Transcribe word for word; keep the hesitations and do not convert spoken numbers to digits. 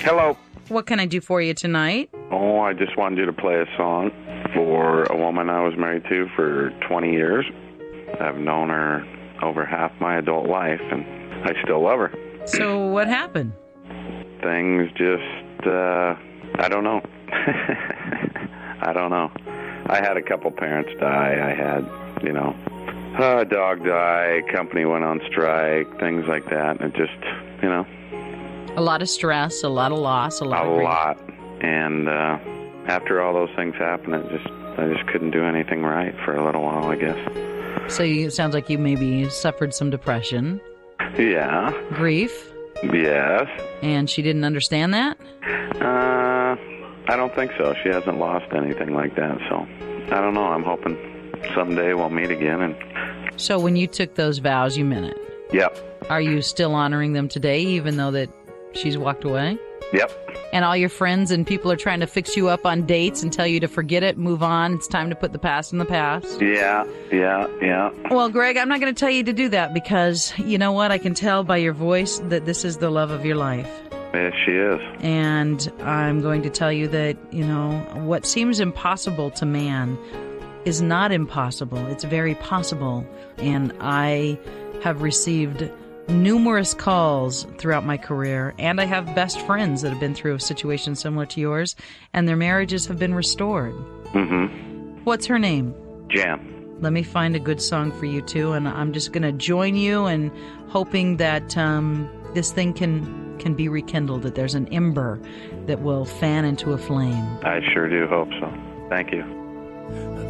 Hello. What can I do for you tonight? Oh, I just wanted you to play a song for a woman I was married to for twenty years. I've known her over half my adult life, and I still love her. So what happened? Things just, uh, I don't know. I don't know. I had a couple parents die. I had, you know, a dog die, company went on strike, things like that. And it just, you know. A lot of stress, a lot of loss, a lot A of grief. lot. And uh, after all those things happened, it just, I just couldn't do anything right for a little while, I guess. So you, it sounds like you maybe suffered some depression. Yeah. Grief. Yes. And she didn't understand that? Uh, I don't think so. She hasn't lost anything like that, so I don't know. I'm hoping someday we'll meet again. And So when you took those vows, you meant it? Yep. Are you still honoring them today, even though that she's walked away? Yep. And all your friends and people are trying to fix you up on dates and tell you to forget it, move on. It's time to put the past in the past. Yeah, yeah, yeah. Well, Greg, I'm not going to tell you to do that because, you know what? I can tell by your voice that this is the love of your life. Yes, she is. And I'm going to tell you that, you know, what seems impossible to man is not impossible. It's very possible. And I have received numerous calls throughout my career, and I have best friends that have been through a situation similar to yours, and their marriages have been restored. Mm-hmm. What's her name? Jan. Let me find a good song for you, too, and I'm just going to join you and hoping that um, this thing can, can be rekindled, that there's an ember that will fan into a flame. I sure do hope so. Thank you.